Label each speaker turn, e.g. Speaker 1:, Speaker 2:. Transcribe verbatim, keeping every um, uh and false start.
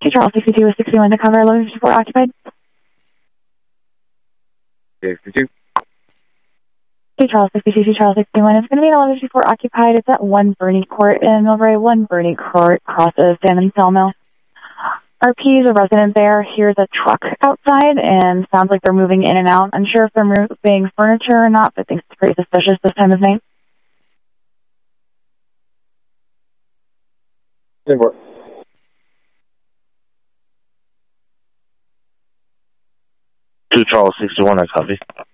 Speaker 1: Hey, Charles, sixty-two with sixty-one to cover, eleven fifty-four occupied.
Speaker 2: sixty-two.
Speaker 1: Hey, Charles, sixty-two, Charles, sixty-one. It's going to be an eleven fifty-four occupied. It's at one Bernie Court in Millbrae, one Bernie Court, crosses Salmon Sawmill. R P is a resident there, hears a truck outside, and sounds like they're moving in and out. Unsure if they're moving furniture or not, but thinks it's pretty suspicious this time of night.
Speaker 3: Two Charles sixty-one, I copy.